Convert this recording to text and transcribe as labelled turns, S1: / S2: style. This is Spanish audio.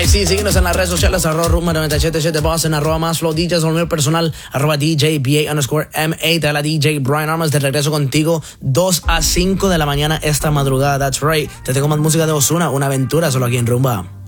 S1: Ay, sí, síguenos en las redes sociales, @Rumba 977 Boston, @MásFlow, DJs, el mío personal, @DJBA_MA, te la DJ Brian Armas, de regreso contigo 2 a 5 de la mañana esta madrugada. That's right. Te tengo más música de Ozuna, una aventura solo aquí en Rumba.